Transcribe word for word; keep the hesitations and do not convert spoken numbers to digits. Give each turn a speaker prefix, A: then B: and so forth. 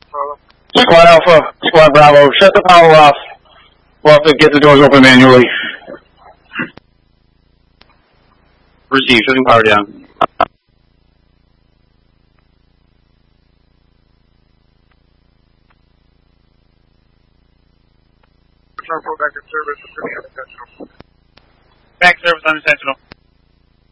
A: Squad Alpha, Squad Bravo, shut the power off. We'll have to get the doors open manually. Receive, shutting power down.
B: Back service, unintentional.
C: Back service unintentional.